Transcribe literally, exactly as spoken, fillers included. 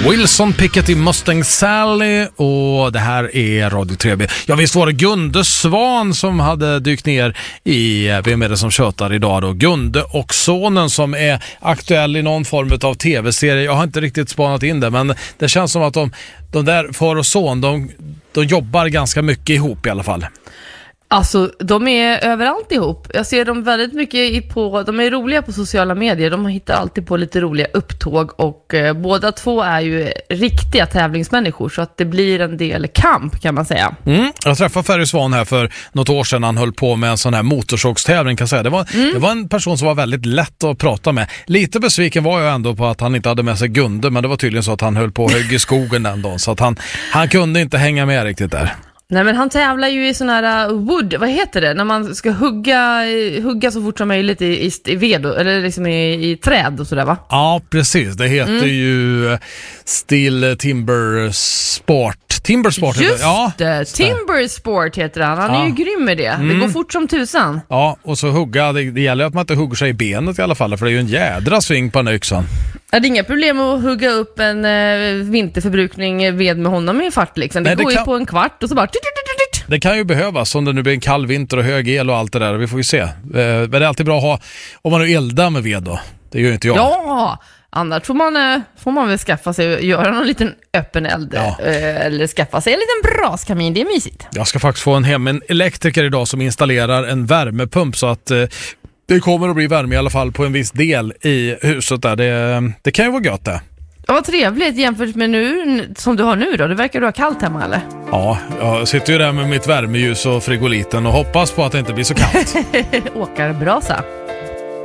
Wilson Pickett i Mustang Sally, och det här är Radio tre B. Ja, visst var det Gunde Svan som hade dykt ner i Vem är det som tjötar idag då? Gunde och sonen som är aktuell i någon form av tv-serie. Jag har inte riktigt spanat in det, men det känns som att de, de där far och son, de, de jobbar ganska mycket ihop i alla fall. Alltså, de är överallt ihop. Jag ser dem väldigt mycket på, de är roliga på sociala medier. De hittar alltid på lite roliga upptåg och eh, båda två är ju riktiga tävlingsmänniskor, så att det blir en del kamp, kan man säga. Mm. Jag träffade Ferry Svan här för något år sedan. Han höll på med en sån här motorsågstävling, kan jag säga. Det var, mm. det var en person som var väldigt lätt att prata med. Lite besviken var jag ändå på att han inte hade med sig Gunde, men det var tydligen så att han höll på att hugga i skogen den dagen, så att han, han kunde inte hänga med riktigt där. Nej, men han tävlar ju i sån här wood, vad heter det? När man ska hugga, hugga så fort som möjligt i, i, i ved, eller liksom i, i träd och sådär, va? Ja, precis. Det heter mm. ju Steel Timber Sport. Timber Sport Just heter det. Ja, det, Timber Sport heter han. Han ja. är ju grym med det. Mm. Det går fort som tusan. Ja, och så hugga, det, det gäller att man inte hugger sig i benet i alla fall, för det är ju en jädra sving på den yxan. Ja, det är inga problem att hugga upp en eh, vinterförbrukning ved med honom i fart liksom. Det, Nej, det går kan... ju på en kvart och så bara... Det kan ju behövas om det nu blir en kall vinter och hög el och allt det där. Vi får ju se. Eh, men det är alltid bra att ha, om man nu eldar med ved då. Det gör ju inte jag. Ja, annars får man, eh, får man väl skaffa sig, göra någon liten öppen eld. Ja. Eh, eller skaffa sig en liten braskamin, det är mysigt. Jag ska faktiskt få en hem en elektriker idag som installerar en värmepump så att... Eh, det kommer att bli värme i alla fall på en viss del i huset där. Det, det kan ju vara gött det. Ja, vad trevligt jämfört med nu som du har nu då. Det verkar du ha kallt hemma, eller? Ja, jag sitter ju där med mitt värmeljus och frigoliten och hoppas på att det inte blir så kallt. Åkarbrasa.